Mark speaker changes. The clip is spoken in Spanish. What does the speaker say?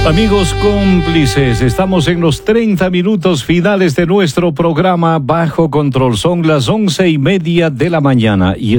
Speaker 1: Amigos cómplices, estamos en los 30 minutos finales de nuestro programa Bajo Control. Son las 11:30 de la mañana y